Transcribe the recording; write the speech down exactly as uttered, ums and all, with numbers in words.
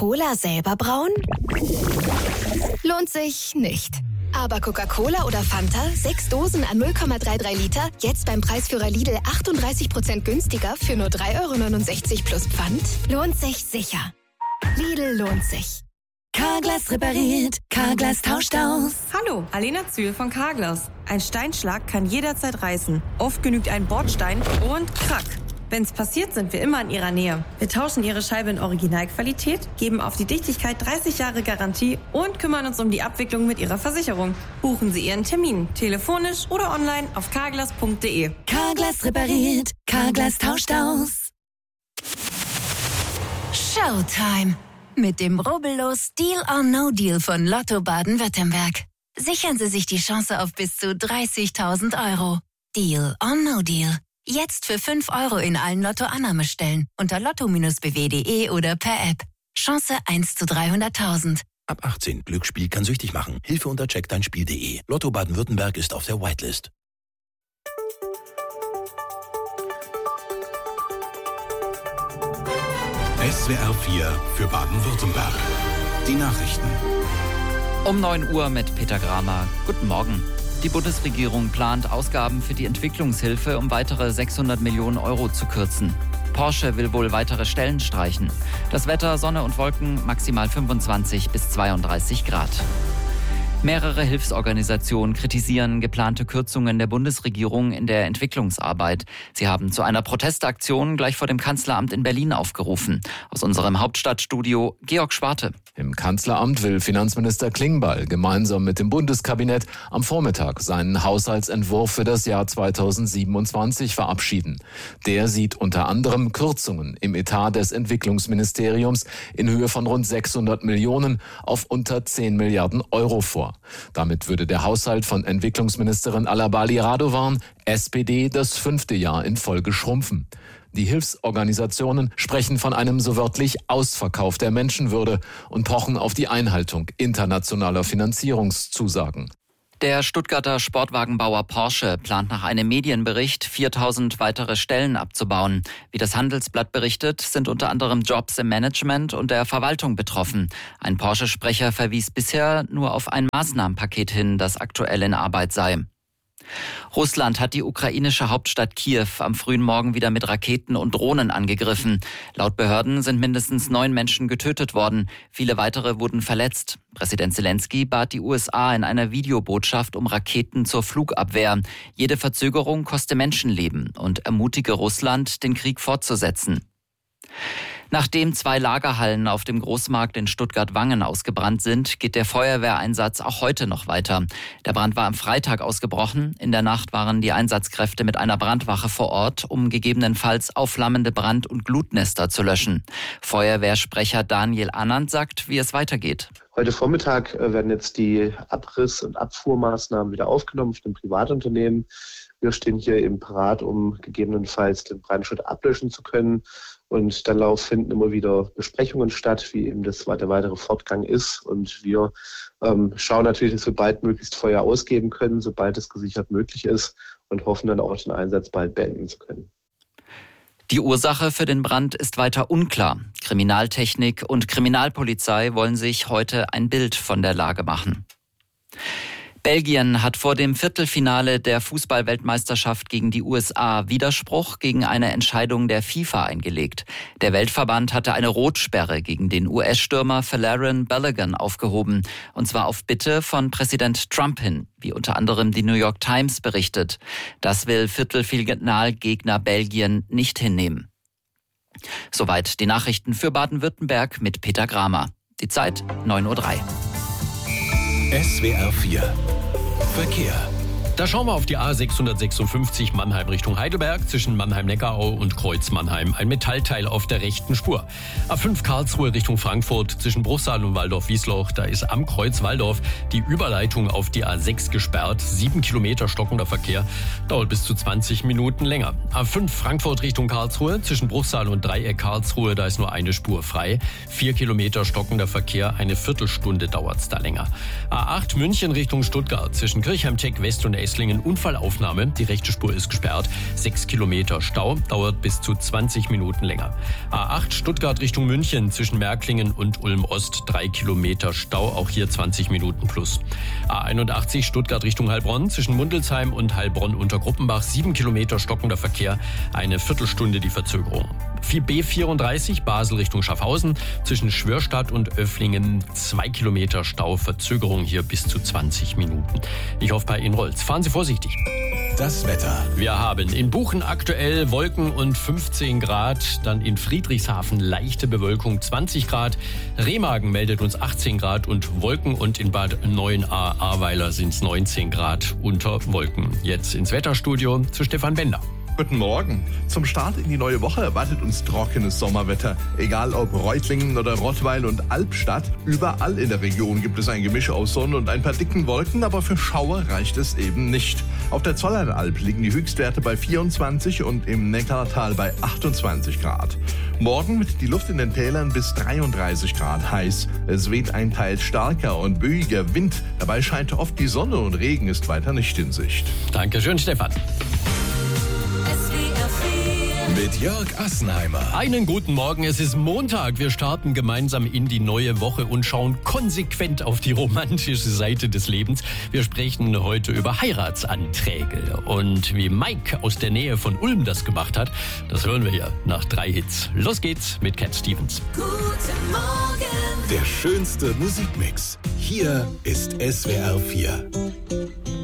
Cola selber brauen? Lohnt sich nicht. Aber Coca-Cola oder Fanta, sechs Dosen an null Komma dreiunddreißig Liter, jetzt beim Preisführer Lidl achtunddreißig Prozent günstiger für nur drei Euro neunundsechzig plus Pfand? Lohnt sich sicher. Lidl lohnt sich. Carglass repariert, Carglass tauscht aus. Hallo, Alena Zühl von Carglass. Ein Steinschlag kann jederzeit reißen. Oft genügt ein Bordstein und krack. Wenn's passiert, sind wir immer in Ihrer Nähe. Wir tauschen Ihre Scheibe in Originalqualität, geben auf die Dichtigkeit dreißig Jahre Garantie und kümmern uns um die Abwicklung mit Ihrer Versicherung. Buchen Sie Ihren Termin, telefonisch oder online auf carglass punkt de. Carglass repariert, Carglass tauscht aus. Showtime. Mit dem rubbellos Deal or No Deal von Lotto Baden-Württemberg. Sichern Sie sich die Chance auf bis zu dreißigtausend Euro. Deal or No Deal. Jetzt für fünf Euro in allen Lotto-Annahmestellen unter lotto Bindestrich b w punkt de oder per App. Chance eins zu dreihunderttausend. Ab achtzehn. Glücksspiel kann süchtig machen. Hilfe unter check dein Spiel punkt de. Lotto Baden-Württemberg ist auf der Whitelist. S W R vier für Baden-Württemberg. Die Nachrichten. Um neun Uhr mit Peter Gramer. Guten Morgen. Die Bundesregierung plant, Ausgaben für die Entwicklungshilfe um weitere sechshundert Millionen Euro zu kürzen. Porsche will wohl weitere Stellen streichen. Das Wetter, Sonne und Wolken, maximal fünfundzwanzig bis zweiunddreißig Grad. Mehrere Hilfsorganisationen kritisieren geplante Kürzungen der Bundesregierung in der Entwicklungsarbeit. Sie haben zu einer Protestaktion gleich vor dem Kanzleramt in Berlin aufgerufen. Aus unserem Hauptstadtstudio Georg Schwarte. Im Kanzleramt will Finanzminister Klingbeil gemeinsam mit dem Bundeskabinett am Vormittag seinen Haushaltsentwurf für das Jahr zweitausendsiebenundzwanzig verabschieden. Der sieht unter anderem Kürzungen im Etat des Entwicklungsministeriums in Höhe von rund sechshundert Millionen auf unter zehn Milliarden Euro vor. Damit würde der Haushalt von Entwicklungsministerin Alabali Radovan, S P D, das fünfte Jahr in Folge schrumpfen. Die Hilfsorganisationen sprechen von einem so wörtlich Ausverkauf der Menschenwürde und pochen auf die Einhaltung internationaler Finanzierungszusagen. Der Stuttgarter Sportwagenbauer Porsche plant nach einem Medienbericht viertausend weitere Stellen abzubauen. Wie das Handelsblatt berichtet, sind unter anderem Jobs im Management und der Verwaltung betroffen. Ein Porsche-Sprecher verwies bisher nur auf ein Maßnahmenpaket hin, das aktuell in Arbeit sei. Russland hat die ukrainische Hauptstadt Kiew am frühen Morgen wieder mit Raketen und Drohnen angegriffen. Laut Behörden sind mindestens neun Menschen getötet worden. Viele weitere wurden verletzt. Präsident Zelensky bat die U S A in einer Videobotschaft um Raketen zur Flugabwehr. Jede Verzögerung koste Menschenleben und ermutige Russland, den Krieg fortzusetzen. Nachdem zwei Lagerhallen auf dem Großmarkt in Stuttgart-Wangen ausgebrannt sind, geht der Feuerwehreinsatz auch heute noch weiter. Der Brand war am Freitag ausgebrochen. In der Nacht waren die Einsatzkräfte mit einer Brandwache vor Ort, um gegebenenfalls aufflammende Brand- und Glutnester zu löschen. Feuerwehrsprecher Daniel Annand sagt, wie es weitergeht. Heute Vormittag werden jetzt die Abriss- und Abfuhrmaßnahmen wieder aufgenommen für den Privatunternehmen. Wir stehen hier eben parat, um gegebenenfalls den Brandschutz ablöschen zu können. Und dann laufen finden immer wieder Besprechungen statt, wie eben das der weitere Fortgang ist. Und wir ähm, schauen natürlich, dass wir bald möglichst Feuer ausgeben können, sobald es gesichert möglich ist, und hoffen dann auch den Einsatz bald beenden zu können. Die Ursache für den Brand ist weiter unklar. Kriminaltechnik und Kriminalpolizei wollen sich heute ein Bild von der Lage machen. Belgien hat vor dem Viertelfinale der Fußball-Weltmeisterschaft gegen die U S A Widerspruch gegen eine Entscheidung der FIFA eingelegt. Der Weltverband hatte eine Rotsperre gegen den U S-Stürmer Folarin Balogun aufgehoben. Und zwar auf Bitte von Präsident Trump hin, wie unter anderem die New York Times berichtet. Das will Viertelfinalgegner Belgien nicht hinnehmen. Soweit die Nachrichten für Baden-Württemberg mit Peter Gramer. Die Zeit neun Uhr drei. S W R vier Verkehr. Da schauen wir auf die A sechshundertsechsundfünfzig Mannheim Richtung Heidelberg, zwischen Mannheim-Neckarau und Kreuz-Mannheim. Ein Metallteil auf der rechten Spur. A fünf Karlsruhe Richtung Frankfurt, zwischen Bruchsal und Waldorf-Wiesloch. Da ist am Kreuz Waldorf die Überleitung auf die A sechs gesperrt. Sieben Kilometer stockender Verkehr, dauert bis zu zwanzig Minuten länger. A fünf Frankfurt Richtung Karlsruhe, zwischen Bruchsal und Dreieck Karlsruhe. Da ist nur eine Spur frei. Vier Kilometer stockender Verkehr, eine Viertelstunde dauert's da länger. A acht München Richtung Stuttgart, zwischen Kirchheim-Teck West und Eislingen Unfallaufnahme. Die rechte Spur ist gesperrt. Sechs Kilometer Stau, dauert bis zu zwanzig Minuten länger. A acht Stuttgart Richtung München zwischen Märklingen und Ulm-Ost. Drei Kilometer Stau, auch hier zwanzig Minuten plus. A einundachtzig Stuttgart Richtung Heilbronn zwischen Mundelsheim und Heilbronn unter Gruppenbach. Sieben Kilometer stockender Verkehr, eine Viertelstunde die Verzögerung. B vierunddreißig Basel Richtung Schaffhausen zwischen Schwörstadt und Öfflingen. Zwei Kilometer Stau, Verzögerung hier bis zu zwanzig Minuten. Ich hoffe, bei Ihnen rollt's. Fahren Sie vorsichtig. Das Wetter. Wir haben in Buchen aktuell Wolken und fünfzehn Grad, dann in Friedrichshafen leichte Bewölkung zwanzig Grad, Remagen meldet uns achtzehn Grad und Wolken und in Bad Neuenahr-Ahrweiler sind es neunzehn Grad unter Wolken. Jetzt ins Wetterstudio zu Stefan Bender. Guten Morgen. Zum Start in die neue Woche erwartet uns trockenes Sommerwetter. Egal ob Reutlingen oder Rottweil und Albstadt, überall in der Region gibt es ein Gemisch aus Sonne und ein paar dicken Wolken, aber für Schauer reicht es eben nicht. Auf der Zollernalb liegen die Höchstwerte bei vierundzwanzig und im Neckartal bei achtundzwanzig Grad. Morgen wird die Luft in den Tälern bis dreiunddreißig Grad heiß. Es weht ein teils starker und böiger Wind. Dabei scheint oft die Sonne und Regen ist weiter nicht in Sicht. Dankeschön, Stefan. Mit Jörg Assenheimer. Einen guten Morgen, es ist Montag. Wir starten gemeinsam in die neue Woche und schauen konsequent auf die romantische Seite des Lebens. Wir sprechen heute über Heiratsanträge. Und wie Mike aus der Nähe von Ulm das gemacht hat, das hören wir hier nach drei Hits. Los geht's mit Cat Stevens. Guten Morgen. Der schönste Musikmix. Hier ist S W R vier.